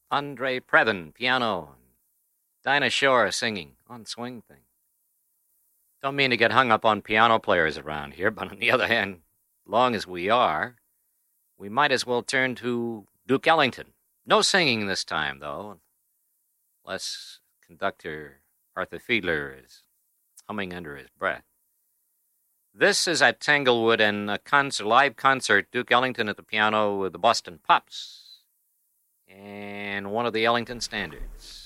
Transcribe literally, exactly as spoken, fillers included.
Andre Previn, piano. Dinah Shore singing on Swing Thing. Don't mean to get hung up on piano players around here, but on the other hand, long as we are, we might as well turn to Duke Ellington. No singing this time, though, unless conductor Arthur Fiedler is humming under his breath. This is at Tanglewood and a concert, live concert, Duke Ellington at the piano with the Boston Pops and one of the Ellington standards.